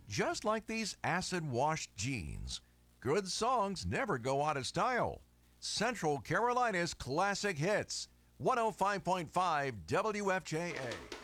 Just like these acid-washed jeans, good songs never go out of style. Central Carolina's classic hits. 105.5 WFJA.